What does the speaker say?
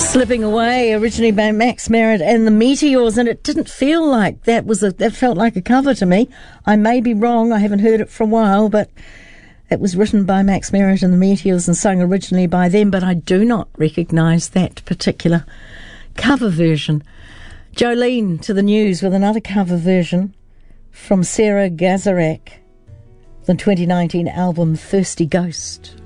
Slipping Away, originally by Max Merritt and the Meteors, and it didn't feel like that felt like a cover to me. I may be wrong, I haven't heard it for a while, but it was written by Max Merritt and the Meteors and sung originally by them, but I do not recognise that particular cover version. Jolene to the news with another cover version from Sarah Gazarak, the 2019 album Thirsty Ghost.